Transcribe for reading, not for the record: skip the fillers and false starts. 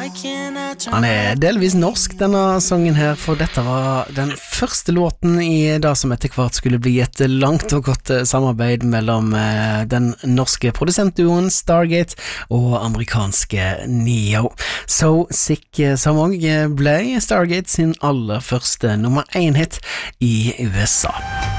Han delvis norsk denne sangen her, for dette var den første låten i det som etter hvert skulle bli et langt og godt samarbeid mellom den norske produsentduoen Stargate og amerikanske Neo. So Sick som også ble Stargate sin aller første nummer 1 hit i USA.